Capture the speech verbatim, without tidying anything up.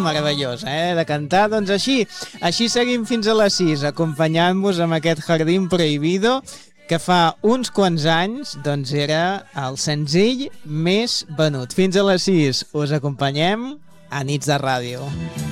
meravellós, eh, de cantar. Doncs així, així seguim fins a les sis, acompanyant-vos amb aquest Jardín Prohibido, que fa uns quants anys doncs era el senzill més venut. Fins a les sis us acompanyem a Nits de Ràdio.